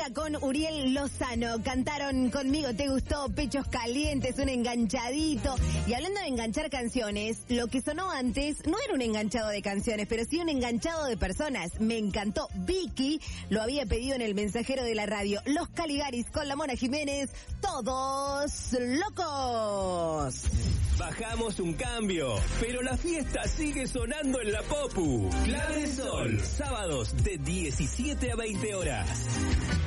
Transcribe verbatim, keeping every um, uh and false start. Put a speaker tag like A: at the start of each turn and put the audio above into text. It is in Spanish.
A: Amiga con Uriel Lozano. Cantaron Conmigo Te Gustó, Pechos Calientes, un enganchadito. Y hablando de enganchar canciones, lo que sonó antes no era un enganchado de canciones, pero sí un enganchado de personas. Me encantó. Vicky lo había pedido en el mensajero de la radio. Los Caligaris con la Mona Jiménez, todos locos.
B: Bajamos un cambio, pero la fiesta sigue sonando en la Popu. Clave de Sol, sábados de diecisiete a veinte horas.